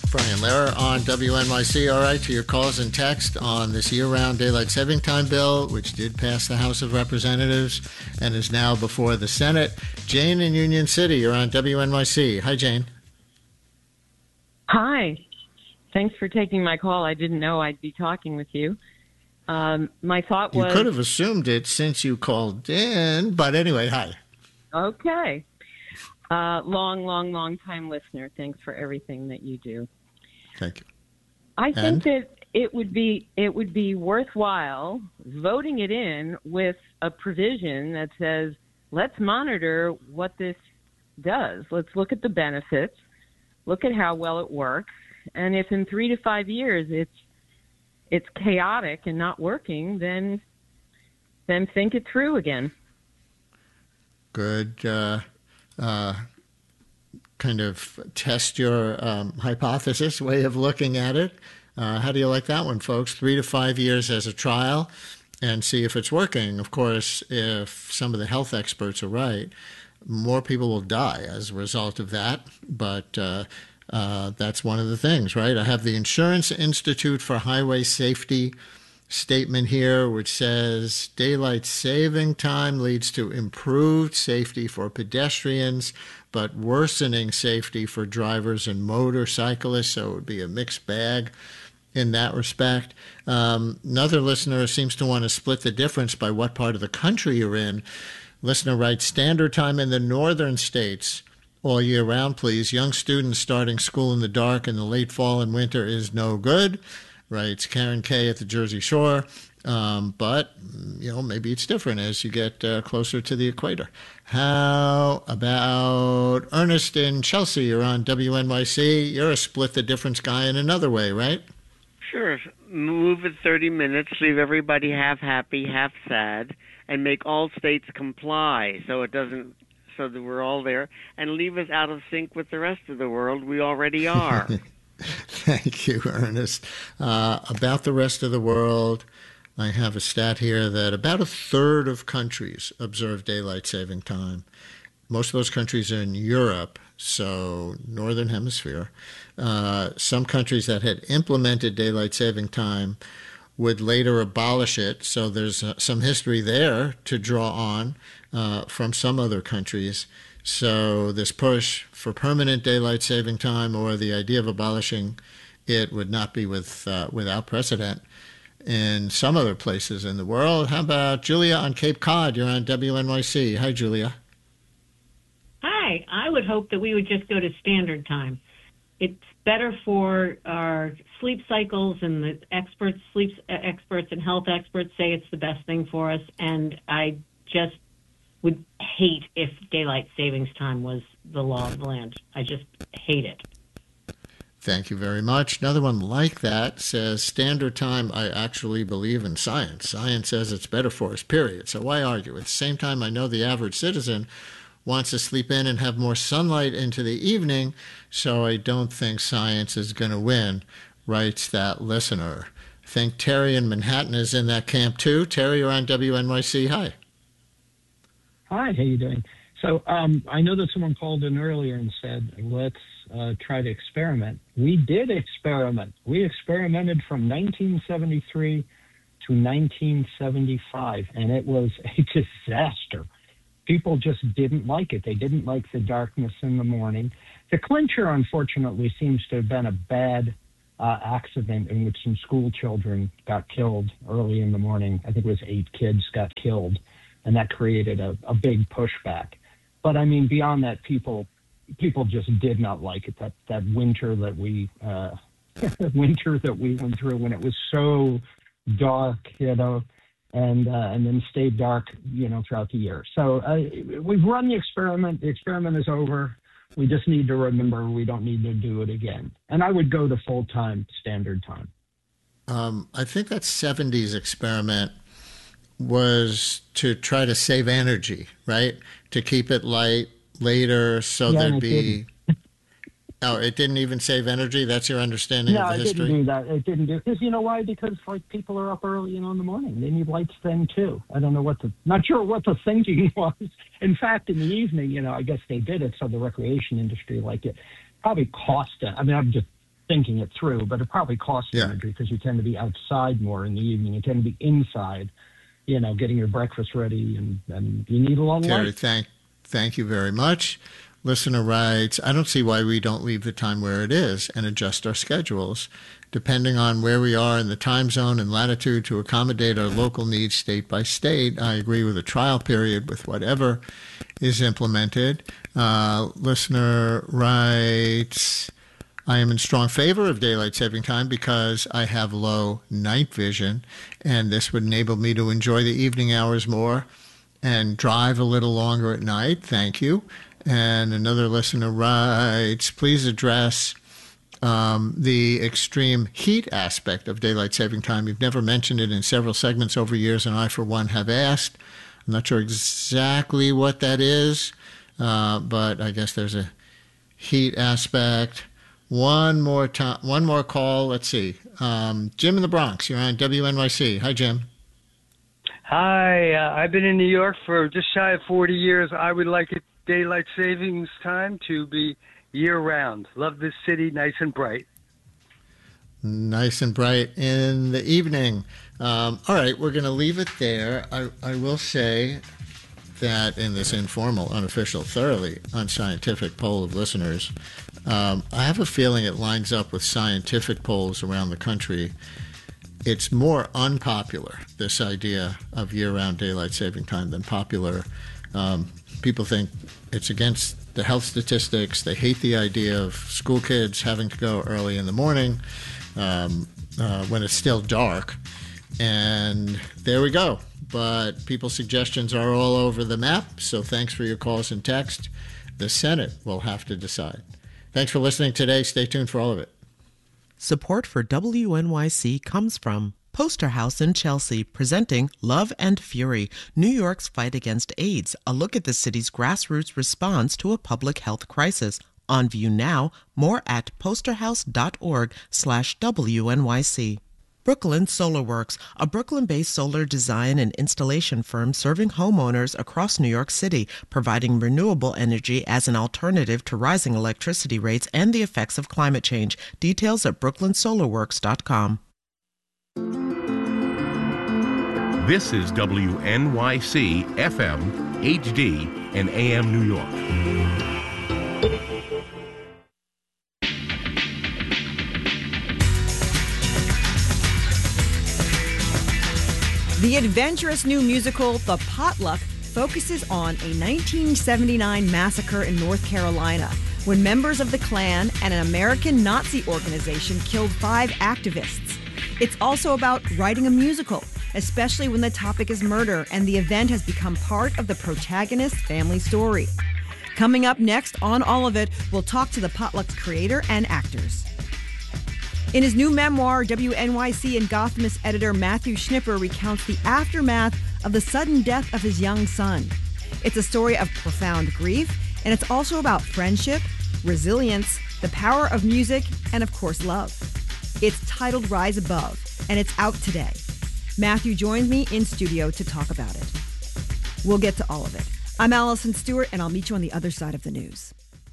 Brian Lehrer on WNYC. All right, to your calls and text on this year-round daylight saving time bill, which did pass the House of Representatives and is now before the Senate. Jane in Union City, you're on WNYC. Hi, Jane. Hi. Thanks for taking my call. I didn't know I'd be talking with you. My thought was... You could have assumed it since you called in, but anyway, hi. Okay. Long time listener. Thanks for everything that you do. Thank you. I think that it would be worthwhile voting it in with a provision that says, let's monitor what this does. Let's look at the benefits, look at how well it works, and if in 3 to 5 years it's chaotic and not working, then think it through again. Good. Kind of test your hypothesis, way of looking at it. How do you like that one, folks? 3 to 5 years as a trial and see if it's working. Of course, if some of the health experts are right, more people will die as a result of that. But that's one of the things, right? I have the Insurance Institute for Highway Safety statement here, which says daylight saving time leads to improved safety for pedestrians, but worsening safety for drivers and motorcyclists. So it would be a mixed bag in that respect. Another listener seems to want to split the difference by what part of the country you're in. Listener writes, standard time in the northern states all year round, please. Young students starting school in the dark in the late fall and winter is no good. Writes Karen K. at the Jersey Shore. But, maybe it's different as you get closer to the equator. How about Ernest in Chelsea? You're on WNYC. You're a split the difference guy in another way, right? Sure. Move it 30 minutes, leave everybody half happy, half sad, and make all states comply so that we're all there, and leave us out of sync with the rest of the world. We already are. Thank you, Ernest. About the rest of the world, I have a stat here that about a third of countries observe daylight saving time. Most of those countries are in Europe, so Northern Hemisphere. Some countries that had implemented daylight saving time would later abolish it, so there's some history there to draw on from some other countries. So this push for permanent daylight saving time or the idea of abolishing it would not be without precedent in some other places in the world. How about Julia on Cape Cod? You're on WNYC. Hi, Julia. Hi. I would hope that we would just go to standard time. It's better for our sleep cycles, and the sleep experts and health experts say it's the best thing for us, and I just would hate if daylight savings time was the law of the land. I just hate it. Thank you very much. Another one like that says, standard time, I actually believe in science. Science says it's better for us, period. So why argue? At the same time, I know the average citizen wants to sleep in and have more sunlight into the evening, so I don't think science is going to win, writes that listener. I think Terry in Manhattan is in that camp too. Terry, you're on WNYC. Hi. Hi, how you doing? So I know that someone called in earlier and said, let's try to experiment. We did experiment. We experimented from 1973 to 1975, and it was a disaster. People just didn't like it. They didn't like the darkness in the morning. The clincher, unfortunately, seems to have been a bad accident in which some school children got killed early in the morning. I think it was 8 kids got killed, and that created a big pushback. But I mean, beyond that, people just did not like it. That winter that we went through when it was so dark, and then stayed dark, throughout the year. So we've run the experiment. The experiment is over. We just need to remember we don't need to do it again. And I would go to full-time standard time. I think that 70s experiment was to try to save energy, right? To keep it light later so there'd be... Oh, it didn't even save energy? That's your understanding of the history? No, it didn't do that. It didn't do... Because you know why? Because people are up early in the morning. They need lights then, too. I don't know not sure what the thinking was. In fact, in the evening, I guess they did it so the recreation industry liked it. Probably cost... I mean, I'm just thinking it through, but it probably costs energy because you tend to be outside more in the evening. You tend to be inside, getting your breakfast ready, and you need a long Terry, light. Thank you very much. Listener writes, I don't see why we don't leave the time where it is and adjust our schedules, depending on where we are in the time zone and latitude to accommodate our local needs state by state. I agree with a trial period with whatever is implemented. Listener writes, I am in strong favor of daylight saving time because I have low night vision, and this would enable me to enjoy the evening hours more and drive a little longer at night. Thank you. And another listener writes, please address the extreme heat aspect of daylight saving time. You've never mentioned it in several segments over years, and I, for one, have asked. I'm not sure exactly what that is, but I guess there's a heat aspect. One more call. Let's see. Jim in the Bronx, you're on WNYC. Hi, Jim. Hi. I've been in New York for just shy of 40 years. I would like daylight savings time to be year-round. Love this city, nice and bright. Nice and bright in the evening. All right, we're going to leave it there. I will say that in this informal, unofficial, thoroughly unscientific poll of listeners, I have a feeling it lines up with scientific polls around the country. It's more unpopular, this idea of year-round daylight saving time, than popular. People think it's against the health statistics. They hate the idea of school kids having to go early in the morning when it's still dark. And there we go. But people's suggestions are all over the map, so thanks for your calls and text. The Senate will have to decide. Thanks for listening today. Stay tuned for all of it. Support for WNYC comes from Poster House in Chelsea, presenting Love and Fury, New York's fight against AIDS, a look at the city's grassroots response to a public health crisis. On view now, more at posterhouse.org/WNYC. Brooklyn Solar Works, a Brooklyn-based solar design and installation firm serving homeowners across New York City, providing renewable energy as an alternative to rising electricity rates and the effects of climate change. Details at brooklynsolarworks.com. This is WNYC FM, HD, and AM New York. The adventurous new musical, The Potluck, focuses on a 1979 massacre in North Carolina when members of the Klan and an American Nazi organization killed 5 activists. It's also about writing a musical, especially when the topic is murder and the event has become part of the protagonist's family story. Coming up next on All of It, we'll talk to the Potluck's creator and actors. In his new memoir, WNYC and Gothamist editor Matthew Schnipper recounts the aftermath of the sudden death of his young son. It's a story of profound grief, and it's also about friendship, resilience, the power of music, and of course, love. It's titled Rise Above, and it's out today. Matthew joins me in studio to talk about it. We'll get to all of it. I'm Allison Stewart, and I'll meet you on the other side of the news.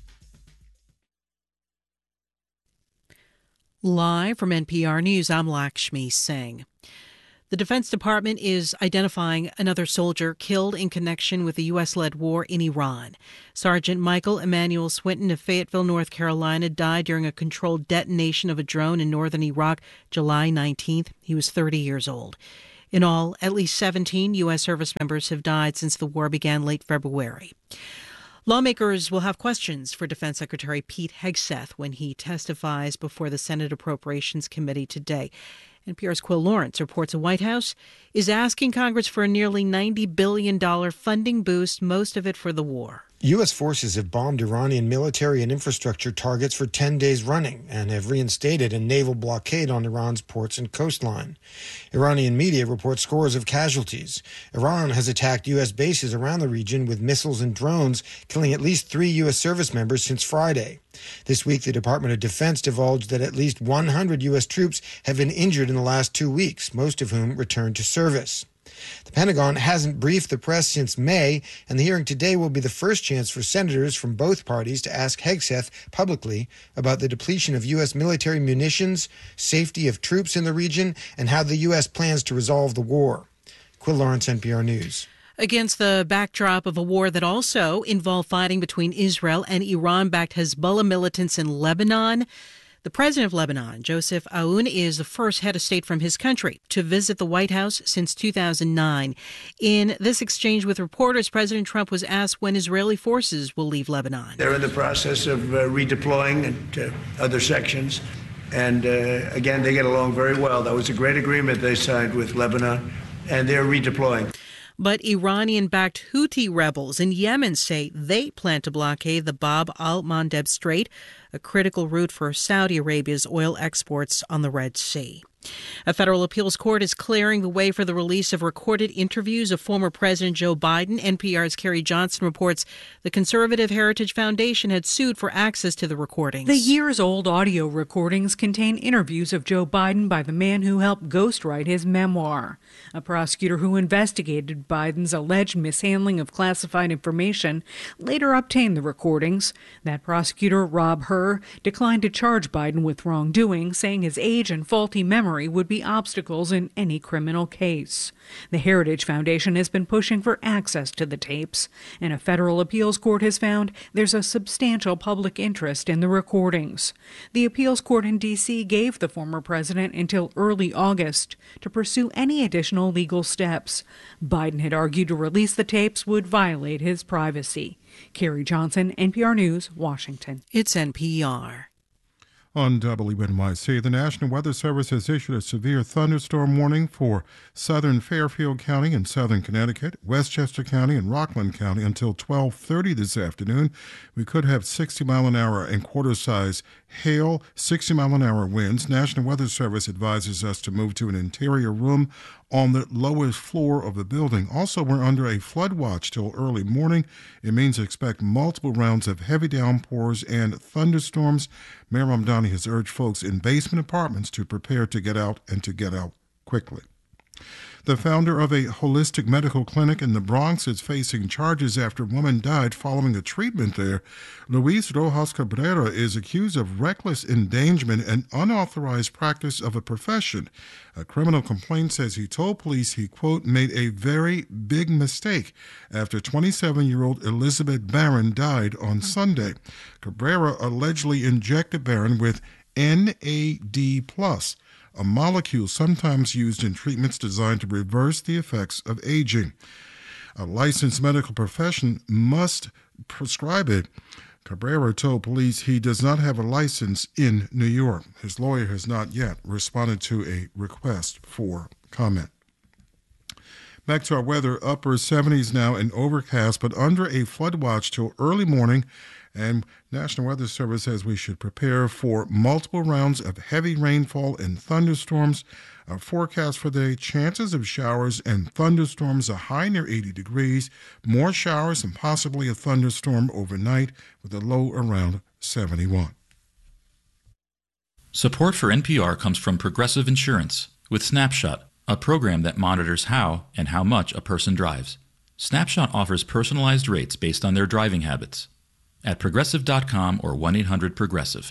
Live from NPR News, I'm Lakshmi Singh. The Defense Department is identifying another soldier killed in connection with the U.S.-led war in Iran. Sergeant Michael Emmanuel Swinton of Fayetteville, North Carolina, died during a controlled detonation of a drone in northern Iraq July 19th. He was 30 years old. In all, at least 17 U.S. service members have died since the war began late February. Lawmakers will have questions for Defense Secretary Pete Hegseth when he testifies before the Senate Appropriations Committee today. NPR's Quill Lawrence reports the White House is asking Congress for a nearly $90 billion funding boost, most of it for the war. U.S. forces have bombed Iranian military and infrastructure targets for 10 days running and have reinstated a naval blockade on Iran's ports and coastline. Iranian media report scores of casualties. Iran has attacked U.S. bases around the region with missiles and drones, killing at least 3 U.S. service members since Friday. This week, the Department of Defense divulged that at least 100 U.S. troops have been injured in the last 2 weeks, most of whom returned to service. The Pentagon hasn't briefed the press since May, and the hearing today will be the first chance for senators from both parties to ask Hegseth publicly about the depletion of U.S. military munitions, safety of troops in the region, and how the U.S. plans to resolve the war. Quill Lawrence, NPR News. Against the backdrop of a war that also involved fighting between Israel and Iran-backed Hezbollah militants in Lebanon, the president of Lebanon, Joseph Aoun, is the first head of state from his country to visit the White House since 2009. In this exchange with reporters, President Trump was asked when Israeli forces will leave Lebanon. They're in the process of redeploying into other sections. And again, they get along very well. That was a great agreement they signed with Lebanon, and they're redeploying. But Iranian-backed Houthi rebels in Yemen say they plan to blockade the Bab al-Mandeb Strait, a critical route for Saudi Arabia's oil exports on the Red Sea. A federal appeals court is clearing the way for the release of recorded interviews of former President Joe Biden. NPR's Carrie Johnson reports the Conservative Heritage Foundation had sued for access to the recordings. The years-old audio recordings contain interviews of Joe Biden by the man who helped ghostwrite his memoir. A prosecutor who investigated Biden's alleged mishandling of classified information later obtained the recordings. That prosecutor, Rob Hur, declined to charge Biden with wrongdoing, saying his age and faulty memory would be obstacles in any criminal case. The Heritage Foundation has been pushing for access to the tapes, and a federal appeals court has found there's a substantial public interest in the recordings. The appeals court in D.C. gave the former president until early August to pursue any additional legal steps. Biden had argued to release the tapes would violate his privacy. Carrie Johnson, NPR News, Washington. It's NPR. On WNYC, the National Weather Service has issued a severe thunderstorm warning for southern Fairfield County and southern Connecticut, Westchester County and Rockland County until 12:30 this afternoon. We could have 60-mile-an-hour and quarter-size hail, 60-mile-an-hour winds. National Weather Service advises us to move to an interior room on the lowest floor of the building. Also, we're under a flood watch till early morning. It means expect multiple rounds of heavy downpours and thunderstorms. Mayor Mamdani has urged folks in basement apartments to prepare to get out and to get out quickly. The founder of a holistic medical clinic in the Bronx is facing charges after a woman died following a treatment there. Luis Rojas Cabrera is accused of reckless endangerment and unauthorized practice of a profession. A criminal complaint says he told police he, quote, made a very big mistake after 27-year-old Elizabeth Barron died on Sunday. Cabrera allegedly injected Barron with NAD+, a molecule sometimes used in treatments designed to reverse the effects of aging. A licensed medical profession must prescribe it. Cabrera told police he does not have a license in New York. His lawyer has not yet responded to a request for comment. Back to our weather, upper 70s now and overcast, but under a flood watch till early morning. And National Weather Service says we should prepare for multiple rounds of heavy rainfall and thunderstorms. Our forecast for the day, chances of showers and thunderstorms, a high near 80 degrees, more showers and possibly a thunderstorm overnight with a low around 71. Support for NPR comes from Progressive Insurance with Snapshot, a program that monitors how and how much a person drives. Snapshot offers personalized rates based on their driving habits. At Progressive.com or 1-800-PROGRESSIVE.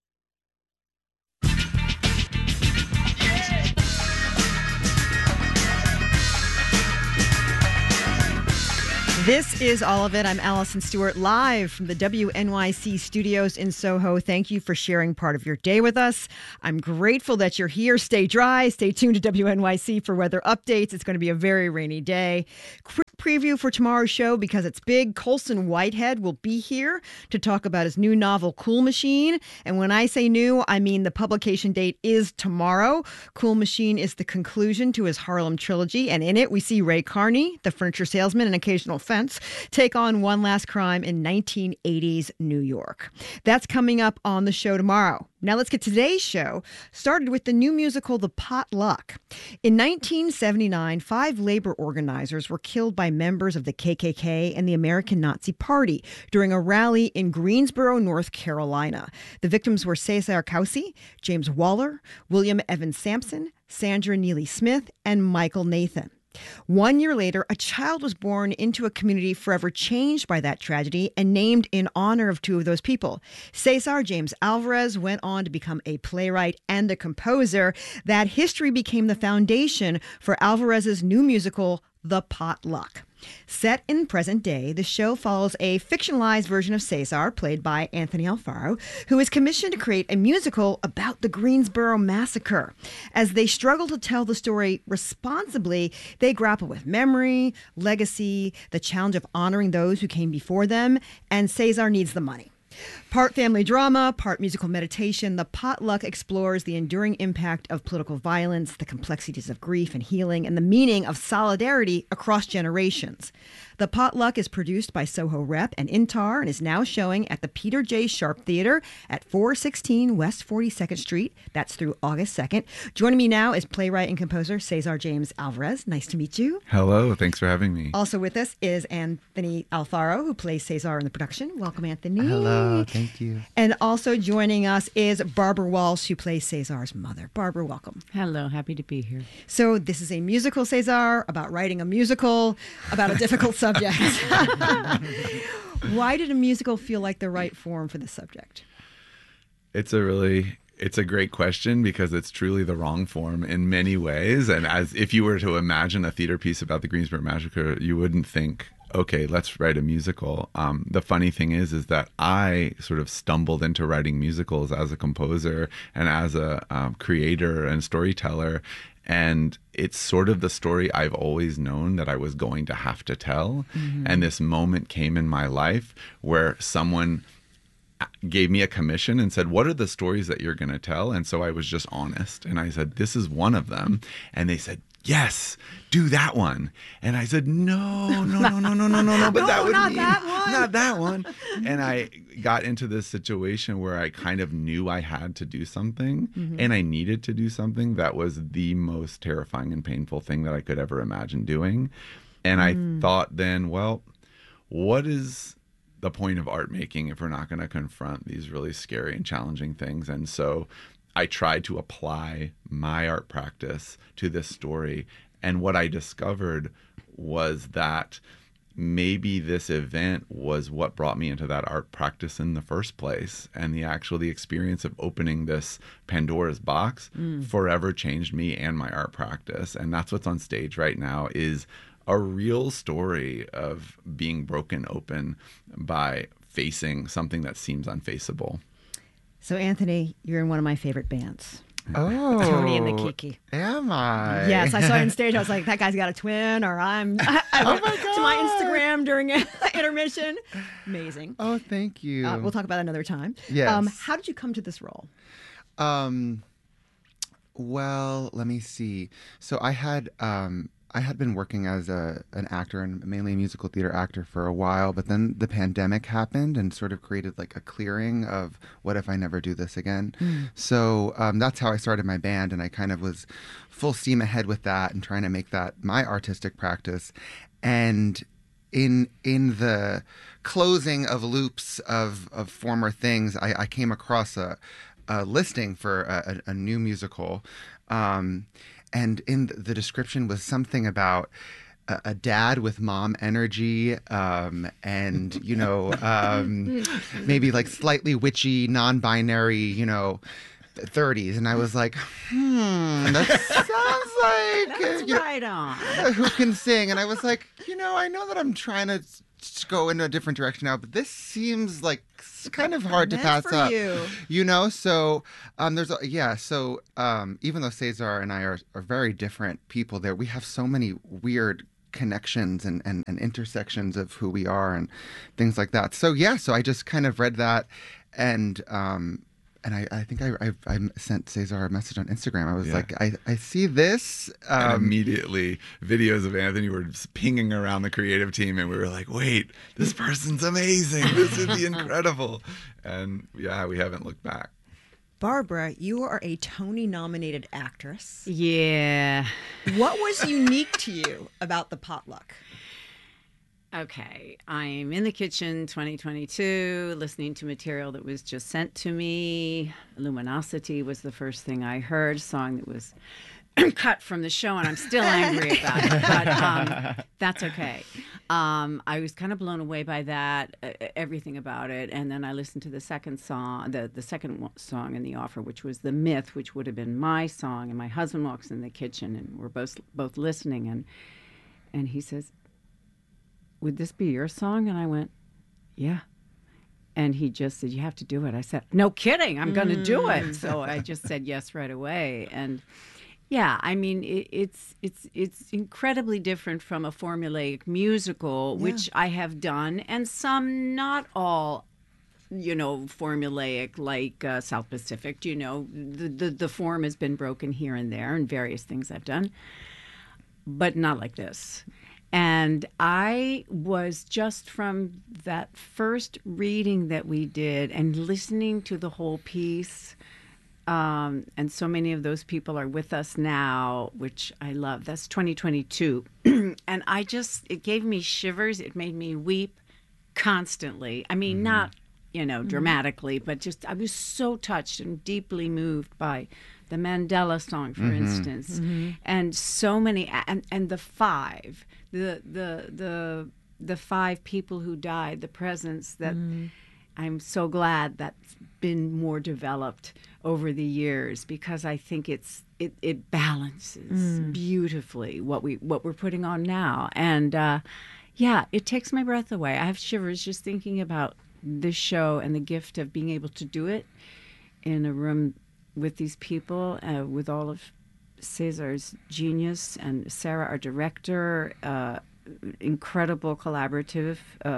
This is All of It. I'm Allison Stewart, live from the WNYC studios in Soho. Thank you for sharing part of your day with us. I'm grateful that you're here. Stay dry. Stay tuned to WNYC for weather updates. It's going to be a very rainy day. Quick preview for tomorrow's show because it's big. Colson Whitehead will be here to talk about his new novel, Cool Machine. And when I say new, I mean the publication date is tomorrow. Cool Machine is the conclusion to his Harlem trilogy. And in it, we see Ray Carney, the furniture salesman and occasional fence, take on one last crime in 1980s New York. That's coming up on the show tomorrow. Now let's get today's show started with the new musical, The Potluck. In 1979, 5 labor organizers were killed by members of the KKK and the American Nazi Party during a rally in Greensboro, North Carolina. The victims were Cesar Causi, James Waller, William Evan Sampson, Sandra Neely Smith, and Michael Nathan. 1 year later, a child was born into a community forever changed by that tragedy and named in honor of two of those people. Cesar James Alvarez went on to become a playwright and a composer. That history became the foundation for Alvarez's new musical, The Potluck. Set in present day, the show follows a fictionalized version of Cesar, played by Anthony Alfaro, who is commissioned to create a musical about the Greensboro Massacre. As they struggle to tell the story responsibly, they grapple with memory, legacy, the challenge of honoring those who came before them, and Cesar needs the money. Part family drama, part musical meditation, The Potluck explores the enduring impact of political violence, the complexities of grief and healing, and the meaning of solidarity across generations. The Potluck is produced by Soho Rep and Intar and is now showing at the Peter J. Sharp Theater at 416 West 42nd Street. That's through August 2nd. Joining me now is playwright and composer Cesar James Alvarez. Nice to meet you. Hello, thanks for having me. Also with us is Anthony Alfaro, who plays Cesar in the production. Welcome, Anthony. Hello, thank you. And also joining us is Barbara Walsh, who plays Cesar's mother. Barbara, welcome. Hello, happy to be here. So this is a musical, Cesar, about writing a musical, about a difficult subject. Why did a musical feel like the right form for this subject? It's a great question because it's truly the wrong form in many ways. And as if you were to imagine a theater piece about the Greensboro Massacre, you wouldn't think, okay, let's write a musical. The funny thing is that I sort of stumbled into writing musicals as a composer and as a creator and storyteller. And it's sort of the story I've always known that I was going to have to tell. Mm-hmm. And this moment came in my life where someone gave me a commission and said, what are the stories that you're going to tell? And so I was just honest. And I said, this is one of them. And they said, yes, do that one. And I said, no, but that would be not that one. And I got into this situation where I kind of knew I had to do something, and I needed to do something that was the most terrifying and painful thing that I could ever imagine doing. And I thought then, well, what is the point of art making if we're not going to confront these really scary and challenging things? And so I tried to apply my art practice to this story. And what I discovered was that maybe this event was what brought me into that art practice in the first place. And the experience of opening this Pandora's box forever changed me and my art practice. And that's what's on stage right now, is a real story of being broken open by facing something that seems unfaceable. So, Anthony, you're in one of my favorite bands. Oh, Tony and the Kiki. Am I? Yes, I saw it on stage. I was like, that guy's got a twin, or I went to my Instagram during intermission. Amazing. Oh, thank you. We'll talk about it another time. Yes. How did you come to this role? Well, let me see. So I had been working as an actor, and mainly a musical theater actor, for a while, but then the pandemic happened and sort of created like a clearing of what if I never do this again. So that's how I started my band, and I kind of was full steam ahead with that and trying to make that my artistic practice. And in the closing of loops of former things, I came across a listing for a new musical. And in the description was something about a dad with mom energy, and, maybe like slightly witchy, non-binary, 30s. And I was like, that sounds like... That's right on. Who can sing? And I was like, I know that I'm trying to go in a different direction now, but this seems like kind of hard to pass up. So even though Cesar and I are very different people, there we have so many weird connections and intersections of who we are and things like that. So I just kind of read that, and I think I sent Cesar a message on Instagram. I was like, I see this. And immediately videos of Anthony were just pinging around the creative team, and we were like, wait, this person's amazing. This would be incredible. And we haven't looked back. Barbara, you are a Tony-nominated actress. Yeah. What was unique to you about The Potluck? Okay, I'm in the kitchen 2022 listening to material that was just sent to me. Luminosity was the first thing I heard, a song that was cut from the show, and I'm still angry about it, but that's okay. I was kind of blown away by that, everything about it, and then I listened to the second song, the second song in the offer, which was The Myth, which would have been my song, and my husband walks in the kitchen, and we're both listening, and he says, "Would this be your song?" And I went, "Yeah." And he just said, "You have to do it." I said, "No kidding, I'm going to do it." So I just said yes right away, and. Yeah, I mean, it's incredibly different from a formulaic musical, which I have done, and some, not all, formulaic, like South Pacific. The form has been broken here and there in various things I've done, but not like this. And I was just from that first reading that we did and listening to the whole piece. And so many of those people are with us now, which I love. That's 2022. And it gave me shivers. It made me weep constantly. I mean, not, dramatically, but I was so touched and deeply moved by the Mandela song, for instance. And so many, and the five, the five people who died, the presence that I'm so glad that's been more developed over the years, because I think it balances beautifully what we're putting on now. And it takes my breath away. I have shivers just thinking about this show and the gift of being able to do it in a room with these people, with all of Cesar's genius and Sarah, our director, incredible collaborator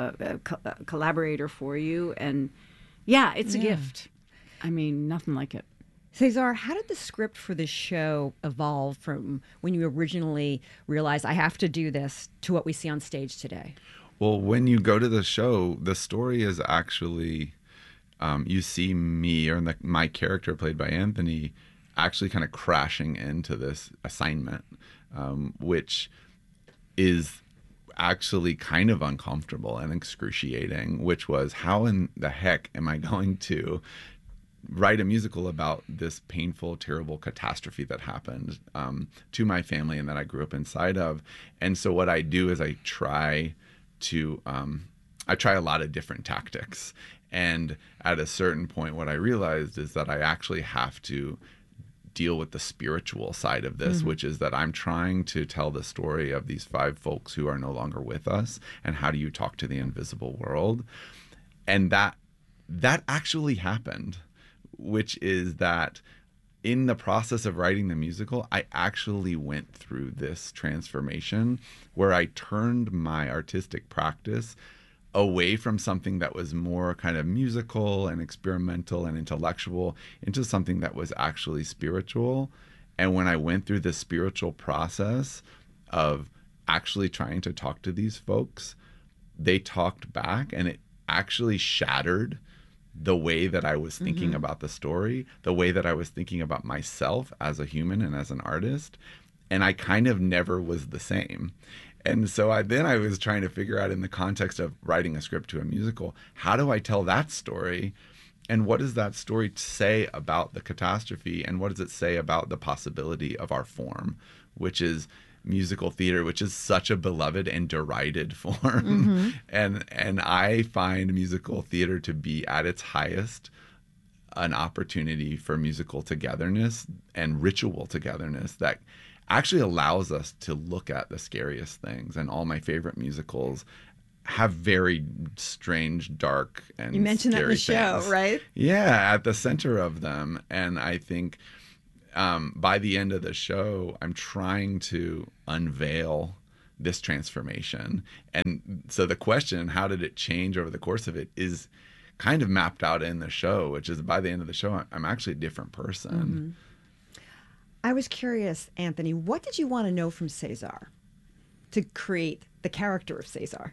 for you. And it's a gift. I mean, nothing like it. Cesar, how did the script for this show evolve from when you originally realized I have to do this to what we see on stage today? Well, when you go to the show, the story is actually, you see me, or my character played by Anthony, actually kind of crashing into this assignment, which is actually kind of uncomfortable and excruciating, which was, how in the heck am I going to write a musical about this painful, terrible catastrophe that happened to my family and that I grew up inside of? And so what I do is I try a lot of different tactics. And at a certain point, what I realized is that I actually have to deal with the spiritual side of this, which is that I'm trying to tell the story of these five folks who are no longer with us, and how do you talk to the invisible world? And that actually happened, which is that in the process of writing the musical, I actually went through this transformation where I turned my artistic practice away from something that was more kind of musical and experimental and intellectual into something that was actually spiritual. And when I went through the spiritual process of actually trying to talk to these folks, they talked back, and it actually shattered the way that I was thinking about the story, the way that I was thinking about myself as a human and as an artist. And I kind of never was the same. And so I was trying to figure out, in the context of writing a script to a musical, how do I tell that story? And what does that story say about the catastrophe? And what does it say about the possibility of our form, which is musical theater, which is such a beloved and derided form. And I find musical theater to be at its highest an opportunity for musical togetherness and ritual togetherness that actually allows us to look at the scariest things. And all my favorite musicals have very strange, dark, and you mentioned that in the show, things. Right? Yeah, at the center of them. And I think by the end of the show, I'm trying to unveil this transformation. And so the question, how did it change over the course of it, is kind of mapped out in the show, which is by the end of the show, I'm actually a different person. I was curious, Anthony, what did you want to know from Cesar to create the character of Cesar?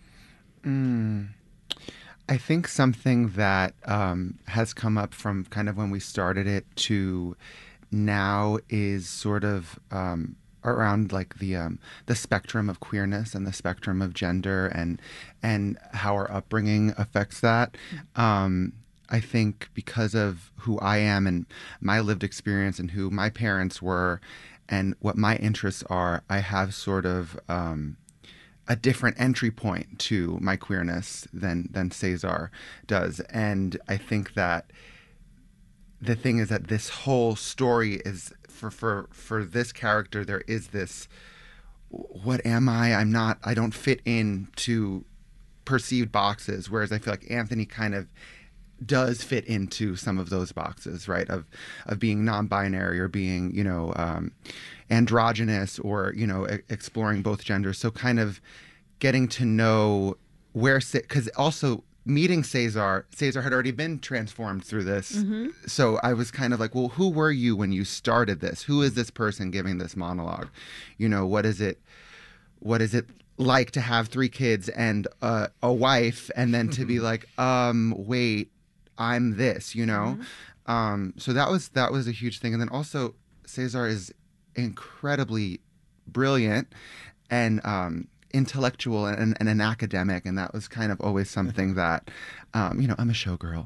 I think something that has come up from kind of when we started it to now is sort of around like the spectrum of queerness and the spectrum of gender and how our upbringing affects that. I think because of who I am and my lived experience and who my parents were, and what my interests are, I have sort of a different entry point to my queerness than Cesar does. And I think that the thing is that this whole story is for this character, there is this, what am I? I don't fit into perceived boxes. Whereas I feel like Anthony kind of does fit into some of those boxes, right? Of being non-binary or being, androgynous or, exploring both genders. So kind of getting to know because also meeting Cesar had already been transformed through this. Mm-hmm. So I was kind of like, well, who were you when you started this? Who is this person giving this monologue? What is it like to have 3 kids and a wife, and then to be like, wait, I'm this, Mm-hmm. So that was a huge thing. And then also Cesar is incredibly brilliant and intellectual and an academic, and that was kind of always something that I'm a showgirl,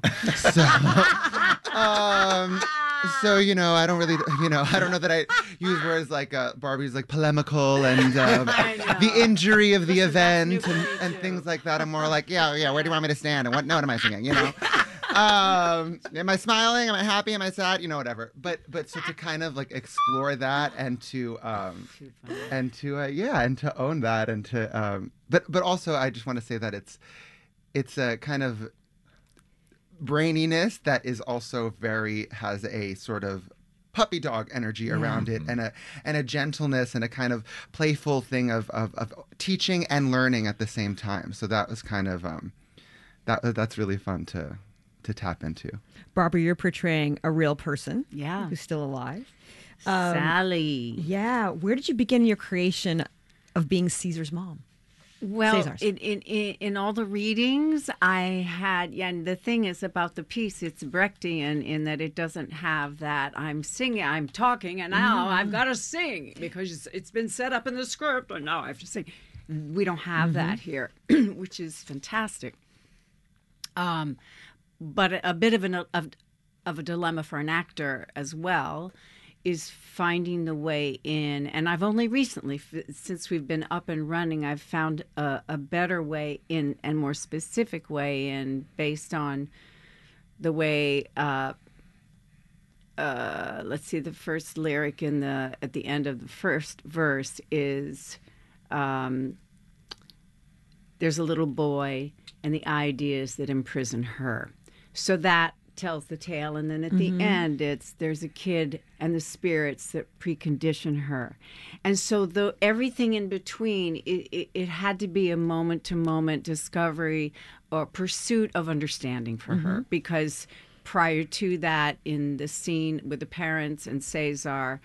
so I don't really I don't know that I use words like Barbie's like polemical and the injury of the event and things like that. I'm more like yeah where do you want me to stand and what note am I singing, am I smiling, am I happy, am I sad, whatever, but so to kind of like explore that and to own that and to but also I just want to say that it's a kind of braininess that is also has a sort of puppy dog energy around it, and a gentleness and a kind of playful thing of teaching and learning at the same time. So that was kind of that's really fun to tap into. Barbara, you're portraying a real person, who's still alive. Sally. Yeah. Where did you begin your creation of being Caesar's mom? Well, in all the readings I had, and the thing is about the piece, it's Brechtian in that it doesn't have that I'm singing, I'm talking, and now I've got to sing because it's been set up in the script, and now I have to sing. We don't have that here, which is fantastic. But a bit of a dilemma for an actor as well is finding the way in, and I've only recently, since we've been up and running, I've found a better way in and more specific way in based on the way. Let's see, the first lyric at the end of the first verse is, "There's a little boy, and the ideas that imprison her." So that tells the tale, and then at the end there's a kid and the spirits that precondition her, and so everything in between it had to be a moment to moment discovery or pursuit of understanding for her, because prior to that, in the scene with the parents and Cesar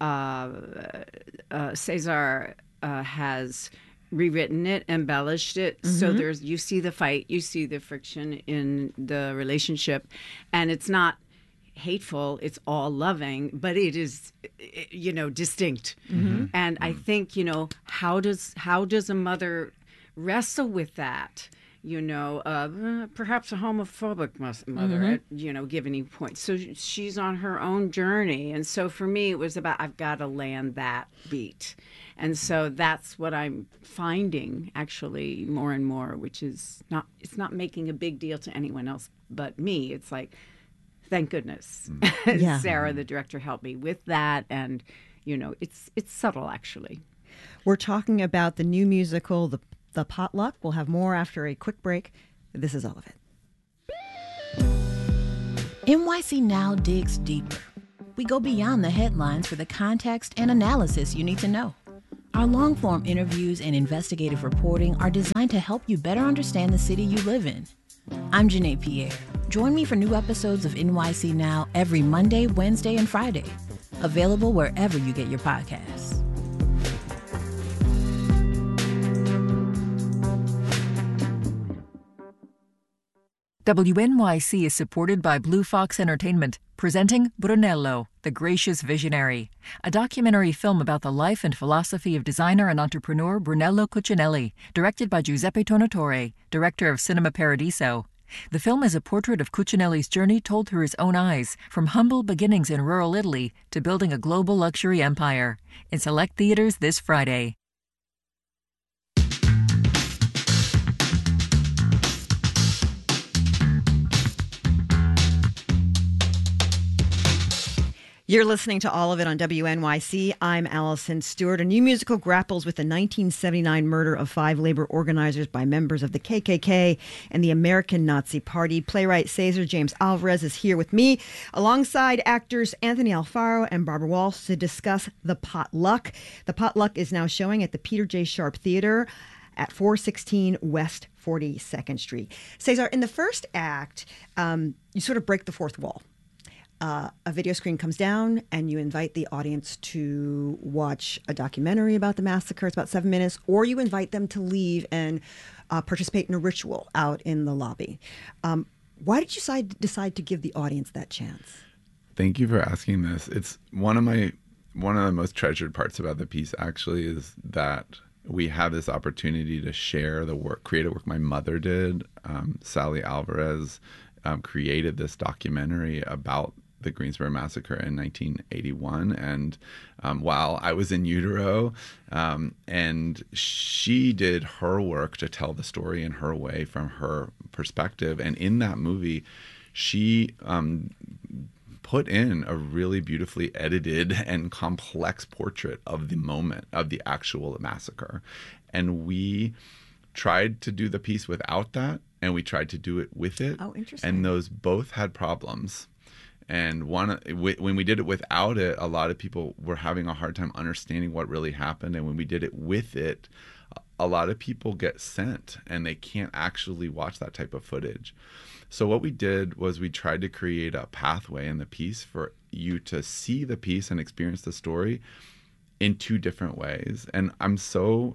has rewritten it, embellished it, so you see the fight, you see the friction in the relationship, and it's not hateful, it's all loving, but it is distinct. And I think how does a mother wrestle with that, perhaps a homophobic mother at given point, so she's on her own journey, and so for me it was about I've got to land that beat. And so that's what I'm finding actually more and more, which is it's not making a big deal to anyone else but me. It's like, thank goodness. Sarah, the director, helped me with that. And, it's subtle, actually. We're talking about the new musical, The Potluck. We'll have more after a quick break. This is all of it. NYC Now digs deeper. We go beyond the headlines for the context and analysis you need to know. Our long-form interviews and investigative reporting are designed to help you better understand the city you live in. I'm Janae Pierre. Join me for new episodes of NYC Now every Monday, Wednesday, and Friday. Available wherever you get your podcasts. WNYC is supported by Blue Fox Entertainment, presenting Brunello, the Gracious Visionary, a documentary film about the life and philosophy of designer and entrepreneur Brunello Cucinelli, directed by Giuseppe Tornatore, director of Cinema Paradiso. The film is a portrait of Cuccinelli's journey told through his own eyes, from humble beginnings in rural Italy to building a global luxury empire. In select theaters this Friday. You're listening to All of It on WNYC. I'm Allison Stewart. A new musical grapples with the 1979 murder of 5 labor organizers by members of the KKK and the American Nazi Party. Playwright Cesar James Alvarez is here with me, alongside actors Anthony Alfaro and Barbara Walsh, to discuss The Potluck. The Potluck is now showing at the Peter J. Sharp Theater at 416 West 42nd Street. Cesar, in the first act, you sort of break the fourth wall. A video screen comes down and you invite the audience to watch a documentary about the massacre. It's about 7 minutes, or you invite them to leave and participate in a ritual out in the lobby. Why did you decide to give the audience that chance? Thank you for asking this. It's one of the most treasured parts about the piece, actually, is that we have this opportunity to share the work, creative work my mother did. Sally Alvarez created this documentary about the Greensboro Massacre in 1981, and while I was in utero, and she did her work to tell the story in her way from her perspective. And in that movie, she put in a really beautifully edited and complex portrait of the moment of the actual massacre. And we tried to do the piece without that, and we tried to do it with it. Oh, interesting. And those both had problems. And when we did it without it, a lot of people were having a hard time understanding what really happened. And when we did it with it, a lot of people get sent and they can't actually watch that type of footage. So what we did was we tried to create a pathway in the piece for you to see the piece and experience the story in 2 different ways. And I'm so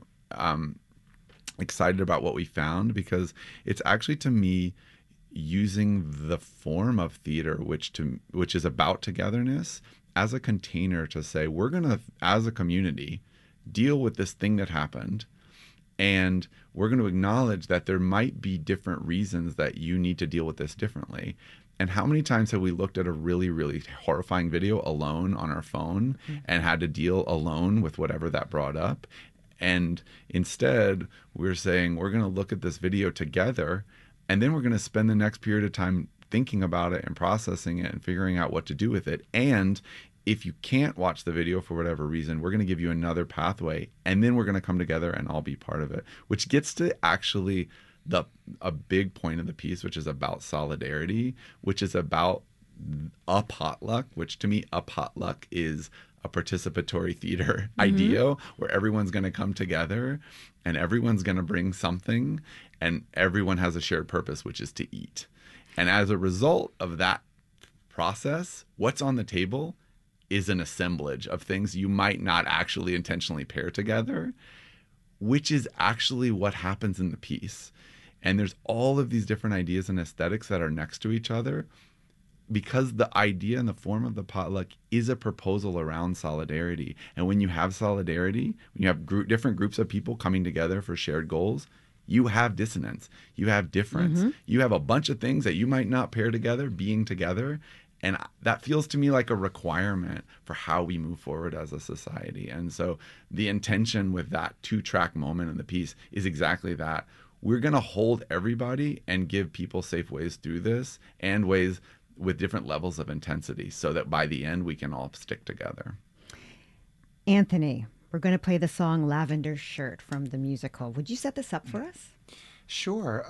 excited about what we found, because it's actually, to me, using the form of theater, which is about togetherness, as a container to say, we're going to, as a community, deal with this thing that happened, and we're going to acknowledge that there might be different reasons that you need to deal with this differently. And how many times have we looked at a really, really horrifying video alone on our phone and had to deal alone with whatever that brought up? And instead, we're saying we're going to look at this video together, and then we're going to spend the next period of time thinking about it and processing it and figuring out what to do with it. And if you can't watch the video for whatever reason, we're going to give you another pathway, and then we're going to come together and all be part of it, which gets to actually a big point of the piece, which is about solidarity, which is about a potluck, which to me, a potluck is a participatory theater idea where everyone's going to come together and everyone's going to bring something, and everyone has a shared purpose, which is to eat. And as a result of that process, what's on the table is an assemblage of things you might not actually intentionally pair together, which is actually what happens in the piece. And there's all of these different ideas and aesthetics that are next to each other, because the idea and the form of the potluck is a proposal around solidarity. And when you have solidarity, when you have different groups of people coming together for shared goals, you have dissonance, you have difference, you have a bunch of things that you might not pair together being together. And that feels to me like a requirement for how we move forward as a society. And so the intention with that 2-track moment in the piece is exactly that. We're going to hold everybody and give people safe ways through this, and ways with different levels of intensity, so that by the end we can all stick together. Anthony, we're going to play the song Lavender Shirt from the musical. Would you set this up for us? Sure.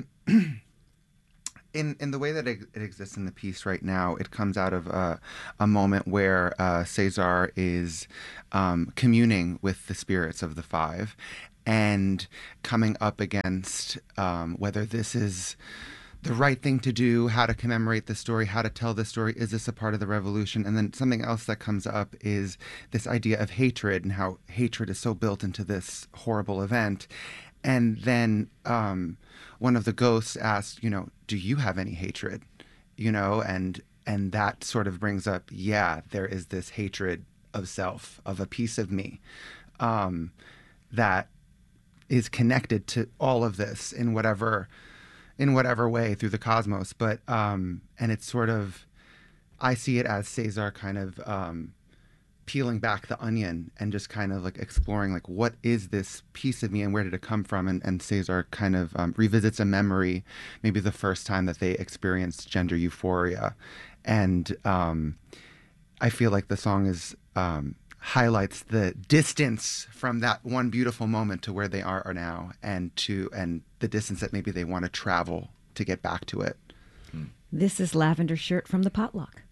In the way that it exists in the piece right now, it comes out of a moment where Cesar is communing with the spirits of the 5 and coming up against whether this is the right thing to do, how to commemorate the story, how to tell the story. Is this a part of the revolution? And then something else that comes up is this idea of hatred, and how hatred is so built into this horrible event. And then one of the ghosts asks, do you have any hatred? And that sort of brings up, there is this hatred of self, of a piece of me, that is connected to all of this in whatever in whatever way through the cosmos. But and it's sort of, I see it as Cesar kind of peeling back the onion and just kind of like exploring like, what is this piece of me and where did it come from? And Cesar kind of revisits a memory, maybe the first time that they experienced gender euphoria. And I feel like the song is highlights the distance from that one beautiful moment to where they are now, and the distance that maybe they want to travel to get back to it. This is Lavender Shirt from The Potluck.